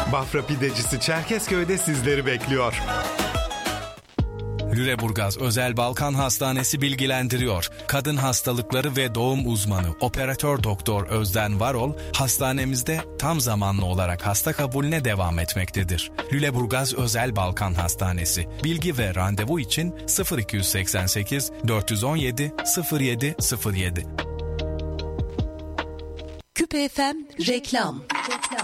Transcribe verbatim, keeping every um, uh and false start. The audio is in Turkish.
Bafra Pidecisi Çerkezköy'de sizleri bekliyor. Lüleburgaz Özel Balkan Hastanesi bilgilendiriyor. Kadın hastalıkları ve doğum uzmanı operatör doktor Özden Varol, hastanemizde tam zamanlı olarak hasta kabulüne devam etmektedir. Lüleburgaz Özel Balkan Hastanesi. Bilgi ve randevu için sıfır iki seksen sekiz dört on yedi sıfır yedi sıfır yedi. Küpe F M reklam.